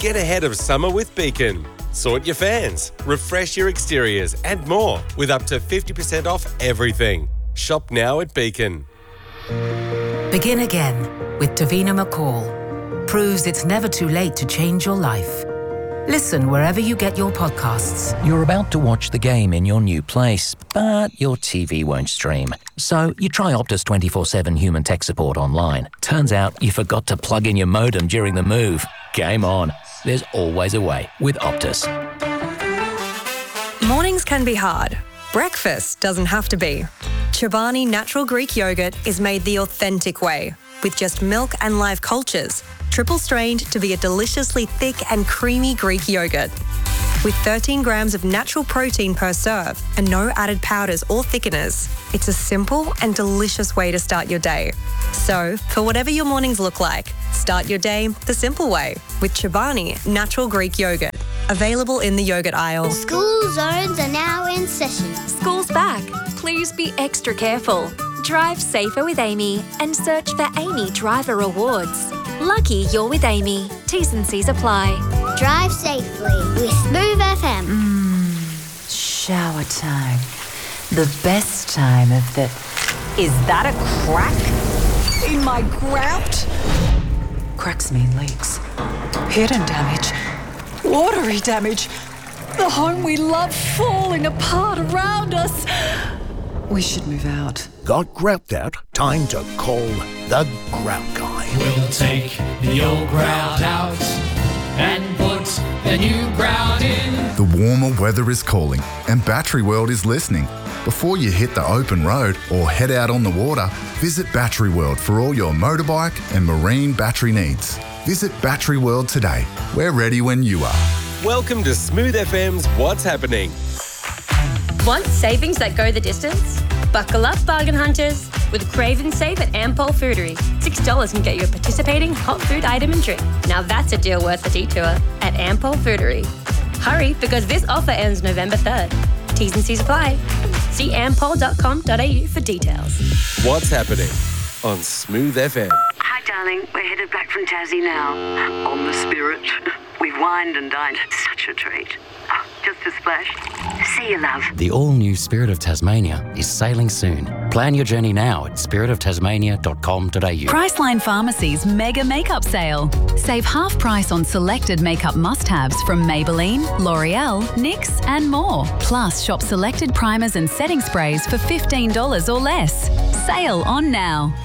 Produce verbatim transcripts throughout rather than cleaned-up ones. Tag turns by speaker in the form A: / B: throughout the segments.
A: Get ahead of summer with Beacon. Sort your fans, refresh your exteriors and more with up to fifty percent off everything. Shop now at Beacon.
B: Begin again with Davina McCall. Proves it's never too late to change your life. Listen wherever you get your podcasts.
C: You're about to watch the game in your new place, but your T V won't stream. So you try Optus twenty-four seven human tech support online. Turns out you forgot to plug in your modem during the move. Game on. There's always a way with Optus.
D: Mornings can be hard. Breakfast doesn't have to be. Chobani Natural Greek Yogurt is made the authentic way, with just milk and live cultures, triple strained to be a deliciously thick and creamy Greek yogurt. With thirteen grams of natural protein per serve and no added powders or thickeners, it's a simple and delicious way to start your day. So, for whatever your mornings look like, start your day the simple way with Chobani Natural Greek Yogurt. Available in the yogurt aisle.
E: School zones are now in session.
F: School's back. Please be extra careful. Drive safer with Amy and search for Amy Driver Rewards. Lucky you're with Amy. T's and C's apply.
E: Drive safely with Smooth F M.
G: Mm, shower time. The best time of the... Is that a crack in my grout? Cracks mean leaks. Hidden damage. Watery damage. The home we love falling apart around us. We should move out.
H: Got grout out? Time to call the Grout Guy.
I: We'll take the old grout out and put the new grout in.
J: The warmer weather is calling and Battery World is listening. Before you hit the open road or head out on the water, visit Battery World for all your motorbike and marine battery needs. Visit Battery World today. We're ready when you are.
A: Welcome to Smooth F M's What's Happening.
K: Want savings that go the distance? Buckle up, bargain hunters. With Crave and Save at Ampol Foodery, six dollars can get you a participating hot food item and drink. Now that's a deal worth a detour at Ampol Foodery. Hurry, because this offer ends November third. T's and C's apply. See ampol dot com dot a u for details.
A: What's Happening on Smooth F M.
L: Hi, darling. We're headed back from Tassie now. On the Spirit. We've wined and dined. Such a treat. Oh, just a splash. See you, love.
M: The all-new Spirit of Tasmania is sailing soon. Plan your journey now at spirit of tasmania dot com dot a u.
N: Priceline Pharmacy's mega makeup sale. Save half price on selected makeup must-haves from Maybelline, L'Oreal, N Y X and more. Plus, shop selected primers and setting sprays for fifteen dollars or less. Sale on now.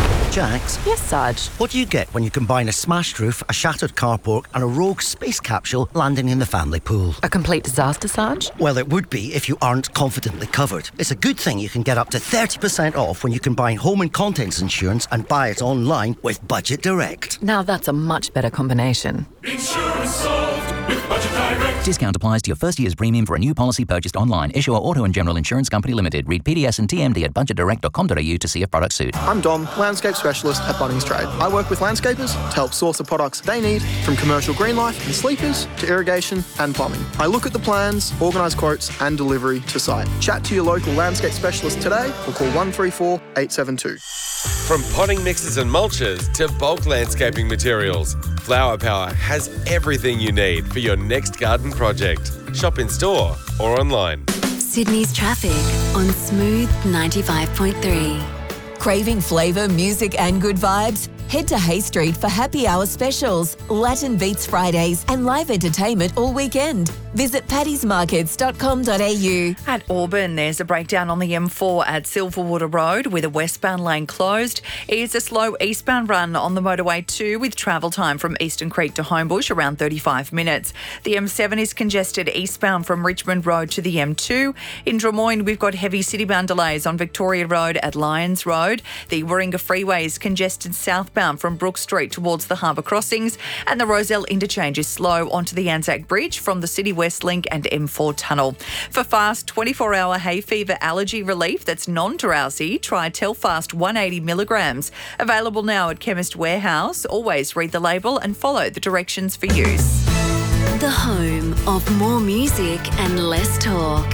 O: Jax?
P: Yes, Sarge?
O: What do you get when you combine a smashed roof, a shattered carport and a rogue space capsule landing in the family pool?
P: A complete disaster, Sarge?
O: Well, it would be if you aren't confidently covered. It's a good thing you can get up to thirty percent off when you combine home and contents insurance and buy it online with Budget Direct.
P: Now that's a much better combination.
I: Insurance solved with Budget Direct.
C: Discount applies to your first year's premium for a new policy purchased online. Issuer Auto and General Insurance Company Limited. Read P D S and T M D at budget direct dot com dot a u to see if products suit.
Q: I'm Dom, landscape specialist at Bunnings Trade. I work with landscapers to help source the products they need, from commercial green life and sleepers to irrigation and plumbing. I look at the plans, organise quotes and delivery to site. Chat to your local landscape specialist today or call one three four, eight seven two.
A: From potting mixes and mulches to bulk landscaping materials, Flower Power has everything you need for your next garden project. Shop in store or online.
R: Sydney's traffic on Smooth ninety-five point three.
S: Craving flavour, music and good vibes? Head to Hay Street for happy hour specials, Latin Beats Fridays and live entertainment all weekend. Visit paddys markets dot com dot a u.
T: At Auburn, there's a breakdown on the M four at Silverwater Road with a westbound lane closed. It's a slow eastbound run on the motorway too, with travel time from Eastern Creek to Homebush around thirty-five minutes. The M seven is congested eastbound from Richmond Road to the M two. In Drummoyne, we've got heavy citybound delays on Victoria Road at Lyons Road. The Warringah Freeway is congested southbound from Brook Street towards the Harbour Crossings, and the Roselle interchange is slow onto the Anzac Bridge from the City West Link and M four tunnel. For fast twenty-four hour hay fever allergy relief that's non-drowsy, try Telfast one hundred eighty milligrams. Available now at Chemist Warehouse. Always read the label and follow the directions for use.
R: The home of more music and less talk.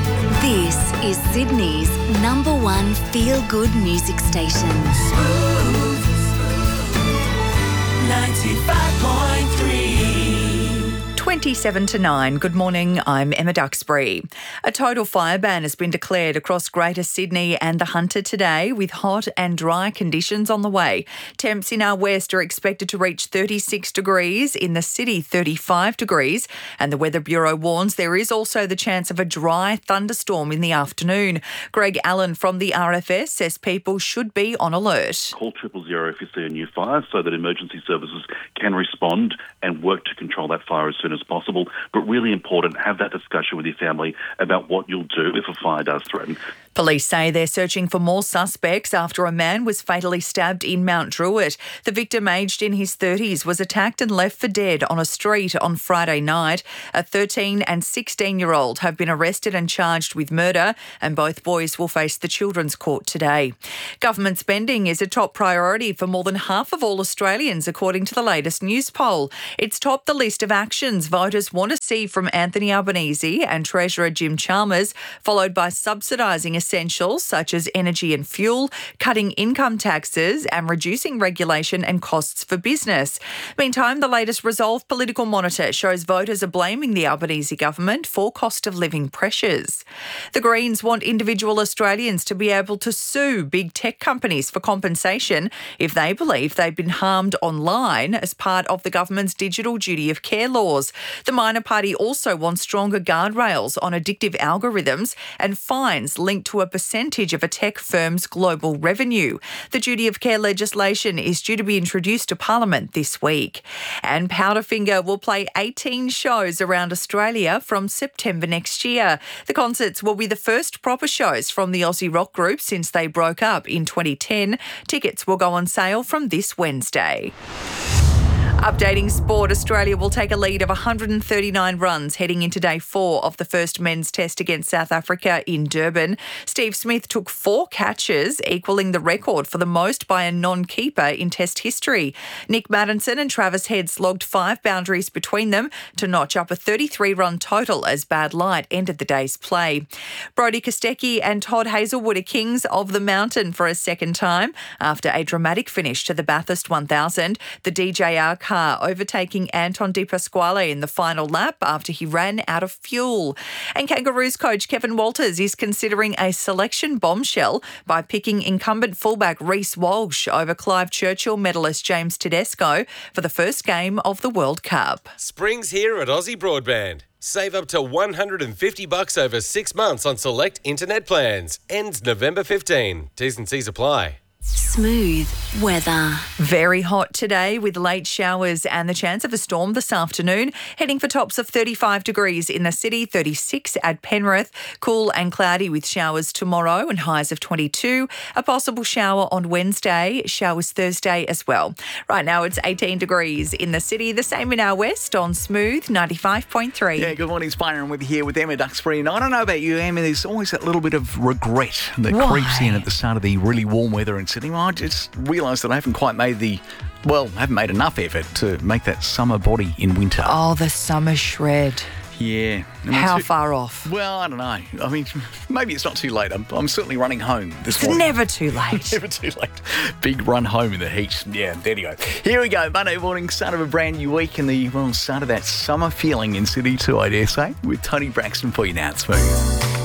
R: This is Sydney's number one feel-good music station.
I: Smooth ninety-five point three.
T: twenty-seven to nine. Good morning, I'm Emma Duxbury. A total fire ban has been declared across Greater Sydney and the Hunter today, with hot and dry conditions on the way. Temps in our west are expected to reach thirty-six degrees, in the city thirty-five degrees, and the Weather Bureau warns there is also the chance of a dry thunderstorm in the afternoon. Greg Allen from the R F S says people should be on alert.
U: Call triple zero if you see a new fire so that emergency services can respond and work to control that fire as soon as possible. But really important, have that discussion with your family about what you'll do if a fire does threaten.
T: Police say they're searching for more suspects after a man was fatally stabbed in Mount Druitt. The victim, aged in his thirties, was attacked and left for dead on a street on Friday night. A thirteen and sixteen-year-old have been arrested and charged with murder, and both boys will face the Children's Court today. Government spending is a top priority for more than half of all Australians, according to the latest news poll. It's topped the list of actions voters want to see from Anthony Albanese and Treasurer Jim Chalmers, followed by subsidising essentials such as energy and fuel, cutting income taxes and reducing regulation and costs for business. Meantime, the latest Resolve Political Monitor shows voters are blaming the Albanese government for cost of living pressures. The Greens want individual Australians to be able to sue big tech companies for compensation if they believe they've been harmed online as part of the government's digital duty of care laws. The minor party also wants stronger guardrails on addictive algorithms and fines linked to a percentage of a tech firm's global revenue. The duty of care legislation is due to be introduced to Parliament this week. And Powderfinger will play eighteen shows around Australia from September next year. The concerts will be the first proper shows from the Aussie rock group since they broke up in twenty ten. Tickets will go on sale from this Wednesday. Updating sport, Australia will take a lead of one hundred thirty-nine runs heading into day four of the first men's test against South Africa in Durban. Steve Smith took four catches, equalling the record for the most by a non-keeper in test history. Nick Maddinson and Travis Head slogged five boundaries between them to notch up a thirty-three run total as Bad Light ended the day's play. Brodie Kostecki and Todd Hazelwood are kings of the mountain for a second time after a dramatic finish to the Bathurst one thousand. The D J R car overtaking Anton De Pasquale in the final lap after he ran out of fuel. And Kangaroos coach Kevin Walters is considering a selection bombshell by picking incumbent fullback Reece Walsh over Clive Churchill medalist James Tedesco for the first game of the World Cup.
A: Spring's here at Aussie Broadband. Save up to one hundred fifty bucks over six months on select internet plans. Ends November fifteenth. T's and C's apply.
R: Smooth weather.
T: Very hot today with late showers and the chance of a storm this afternoon. Heading for tops of thirty-five degrees in the city, thirty-six at Penrith. Cool and cloudy with showers tomorrow and highs of twenty-two. A possible shower on Wednesday, showers Thursday as well. Right now it's eighteen degrees in the city, the same in our west on Smooth ninety-five point three.
V: Yeah, good morning, Spider, and we're here with Emma Duxbury. And I don't know about you, Emma, there's always that little bit of regret that
T: Why?
V: creeps in at the start of the really warm weather in Sydney. Well, I just realised that I haven't quite made the, well, I haven't made enough effort to make that summer body in winter.
T: Oh, the summer shred.
V: Yeah. I mean,
T: How
V: too,
T: far off?
V: Well, I don't know. I mean, maybe it's not too late. I'm, I'm certainly running home this
T: It's
V: morning.
T: never too late.
V: Never too late. Big run home in the heat. Yeah, there you go. Here we go. Monday morning, start of a brand new week and the, well, start of that summer feeling in Sydney too, I dare say, with Tony Braxton for you now. It's Smooth.